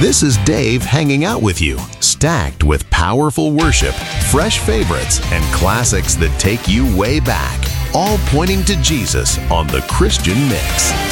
This is Dave hanging out with you, stacked with powerful worship, fresh favorites, and classics that take you way back, all pointing to Jesus on the Christian Mix.